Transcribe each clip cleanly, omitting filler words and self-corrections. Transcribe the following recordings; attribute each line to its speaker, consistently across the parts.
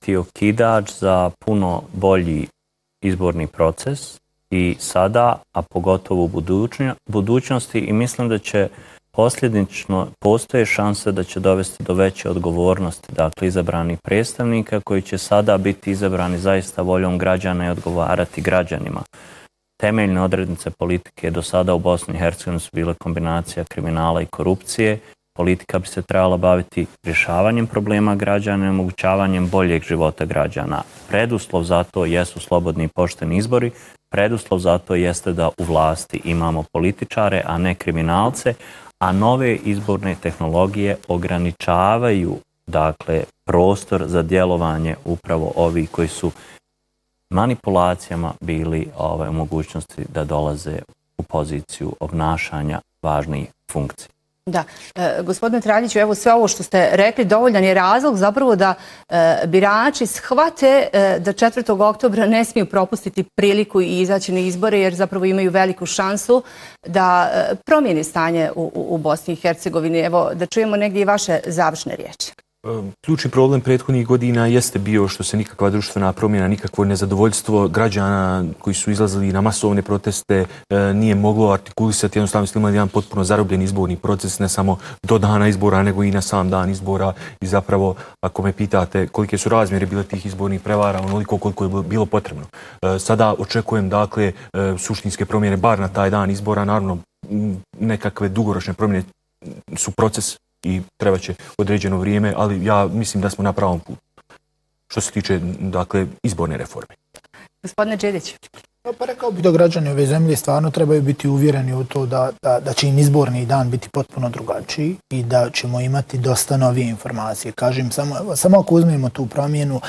Speaker 1: biti okidač za puno bolji izborni proces i sada, a pogotovo u budućnosti, i mislim da će posljedično postoje šanse da će dovesti do veće odgovornosti, dakle, izabranih predstavnika koji će sada biti izabrani zaista voljom građana i odgovarati građanima. Temeljne odrednice politike do sada u Bosni i Hercegovini su bile kombinacija kriminala i korupcije. Politika bi se trebala baviti rješavanjem problema građana i omogućavanjem boljeg života građana. Preduslov za to jesu slobodni i pošteni izbori. Preduslov za to jeste da u vlasti imamo političare, a ne kriminalce, a nove izborne tehnologije ograničavaju, dakle, prostor za djelovanje upravo ovih koji su manipulacijama bili u mogućnosti da dolaze u poziciju obnašanja važnih funkcija.
Speaker 2: Da. Gospodine Traljiću, evo sve ovo što ste rekli dovoljan je razlog zapravo da birači shvate da 4. oktobra ne smiju propustiti priliku i izaći na izbore jer zapravo imaju veliku šansu da promijene stanje u Bosni i Hercegovini. Evo da čujemo negdje i vaše završne riječi.
Speaker 3: Ključni problem prethodnih godina jeste bio što se nikakva društvena promjena, nikakvo nezadovoljstvo građana koji su izlazili na masovne proteste nije moglo artikulisati. Jednostavno ste imali jedan potpuno zarobljen izborni proces, ne samo do dana izbora, nego i na sam dan izbora. I zapravo, ako me pitate kolike su razmjere bile tih izbornih prevara, onoliko koliko je bilo potrebno. Sada očekujem, dakle, suštinske promjene, bar na taj dan izbora. Naravno, nekakve dugoročne promjene su proces i treba će određeno vrijeme, ali ja mislim da smo na pravom putu što se tiče, dakle, izborne reforme.
Speaker 2: Gospodine Đedić.
Speaker 4: Pa rekao bih da građani ove zemlje stvarno trebaju biti uvjereni u to da će im izborni dan biti potpuno drugačiji i da ćemo imati dosta novije informacije. Kažem, samo ako uzmemo tu promjenu,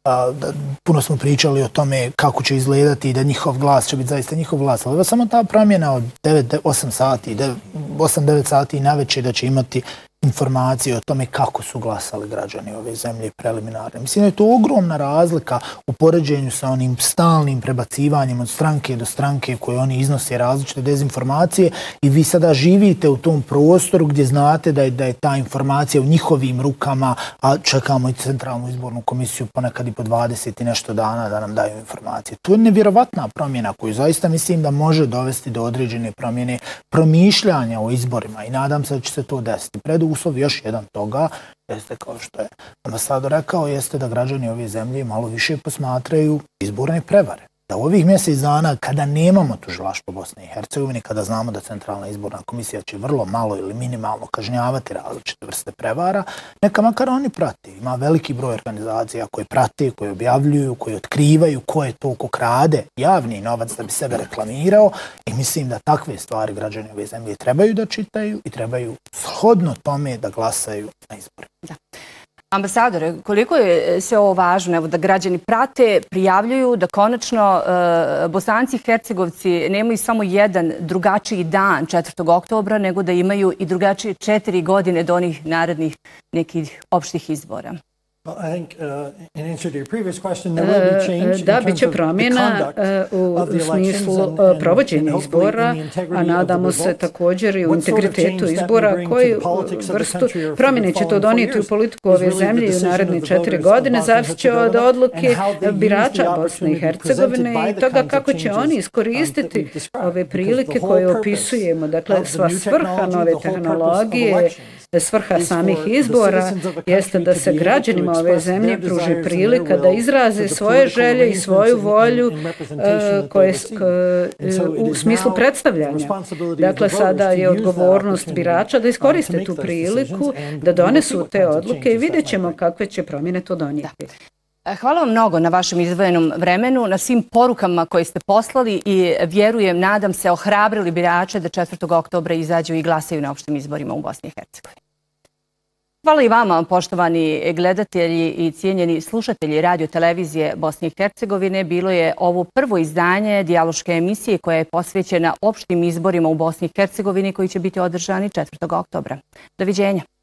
Speaker 4: puno smo pričali o tome kako će izgledati i da njihov glas će biti zaista njihov glas. Ali samo ta promjena od 8 sati, 8-9 sati navečer da će imati informacije o tome kako su glasali građani ove zemlje preliminarne. Mislim da je to ogromna razlika u poređenju sa onim stalnim prebacivanjem od stranke do stranke koje oni iznose različite dezinformacije i vi sada živite u tom prostoru gdje znate da je ta informacija u njihovim rukama, a čekamo i Centralnu izbornu komisiju ponekad i po 20 i nešto dana da nam daju informacije. To je nevjerovatna promjena koju zaista mislim da može dovesti do određene promjene promišljanja o izborima i nadam se da će se to desiti. Uslov još jedan toga, jeste kao što je ambasador rekao, jeste da građani ove zemlje malo više posmatraju izborne prevare. Da u ovih mjesec dana, kada nemamo tužilaštvo Bosne i Hercegovine, kada znamo da Centralna izborna komisija će vrlo malo ili minimalno kažnjavati različite vrste prevara, neka makar oni prati. Ima veliki broj organizacija koje prate, koje objavljuju, koje otkrivaju ko je to ko krade javni novac da bi sebe reklamirao i mislim da takve stvari građani ove zemlje trebaju da čitaju i trebaju shodno tome da glasaju na izbore.
Speaker 2: Da. Ambasadore, koliko je sve ovo važno, evo, da građani prate, prijavljuju, da konačno Bosanci i Hercegovci nemaju samo jedan drugačiji dan 4. oktobra, nego da imaju i drugačije 4 godine do onih narednih nekih opštih izbora?
Speaker 5: Da, bit će promjena u smislu provođenja izbora, a nadamo se također i u integritetu izbora koju vrstu promjene će to donijeti u politiku ove zemlje i u naredne 4 godine, zavisit će od odluke birača Bosne i Hercegovine i toga kako će oni iskoristiti ove prilike koje opisujemo. Dakle, sva svrha nove tehnologije, svrha samih izbora jeste da se građanima ove zemlje pruži prilika da izraze svoje želje i svoju volju u smislu predstavljanja. Dakle, sada je odgovornost birača da iskoriste tu priliku, da donesu te odluke i vidjet ćemo kakve će promjene to donijeti.
Speaker 2: Hvala vam mnogo na vašem izdvojenom vremenu, na svim porukama koje ste poslali i vjerujem, nadam se, ohrabrili birače da 4. oktobra izađu i glasaju na opštim izborima u Bosni i Hercegovini. Hvala i vama, poštovani gledatelji i cijenjeni slušatelji radio televizije Bosne i Hercegovine. Bilo je ovo prvo izdanje dijaloške emisije koja je posvećena opštim izborima u Bosni i Hercegovini koji će biti održani 4. oktobra. Doviđenja.